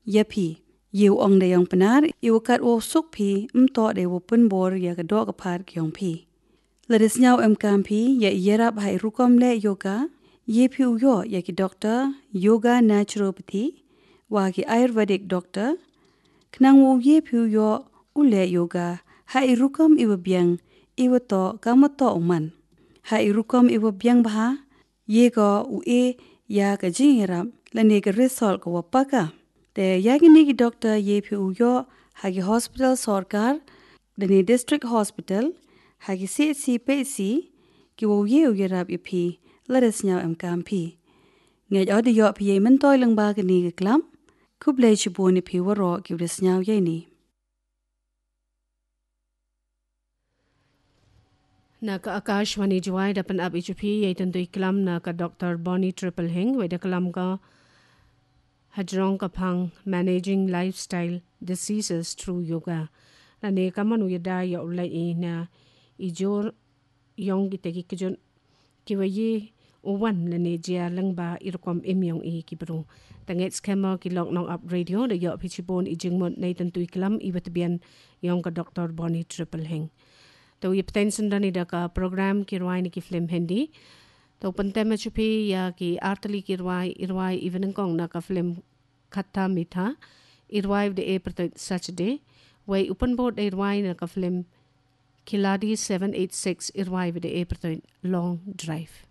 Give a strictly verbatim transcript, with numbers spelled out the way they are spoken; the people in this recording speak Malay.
ยะพียิวองได้ยังปนาร์อิวกัดโอสุกพีมต่อได้วปนบอร์ยากระดอกพาร์กยองพีละดิสญาวเอ็มกัมพียะเยรับให้รุกอมเลโยกาเยพิวยอยากิด็อกเตอร์โยกาเนเชอโรพาธีวากิอายุร์เวดิกด็อกเตอร์ขนังวูเยพิวยออุเลโยกาให้รุกอมอิวเบียงอิวโตกามโตอมันให้รุกอมอิวเบียงบาเยก็อูเอยากะจิงรับละเนกะรีซอลก็วปะกะแต่ยากินีกิด็อกเตอร์เยพิวยอหากิฮอสพิทัลสอร์การดนีดิสทริกฮอสพิทัลหากิซีซีเปซีกิวเยอุยรับอีพีละเดสญาวเอ็มกัมพีเงยอดยอพีเยมันต้อยลังบากนีกะกลัมคุบเลยชิบูนิพีวรอกิวเดสญาวเยนี Naka Akashwani Jawai dapan ab ichupi yaitan tu iklam naka Doctor Bonnie Triple Hing weda kalam ka hajrong kapang managing lifestyle diseases through yoga. Na ne kamanu yada ya ulai e na ijor yong gitegi kijon kiwaye uwan na ne jia langba irukom imyong e kibru. Tanget skema ki lok nong up radio da yo pichibon ijingmon naitan tu iklam iwatabian yong ka Doctor Bonnie Triple Hing. तो ये पेंशन दनी डका प्रोग्राम किरवाई की फिल्म हिंदी तो पंते में छुपी या कि आर्तली किरवाई इरवाई इवनिंग कोंग ना का फिल्म खट्टा मीठा इरवाई द ए प्रति सैटरडे वही ओपन बोर्ड इरवाई ना का फिल्म खिलाड़ी सेवन एट सिक्स इरवाई द ए प्रति लॉन्ग ड्राइव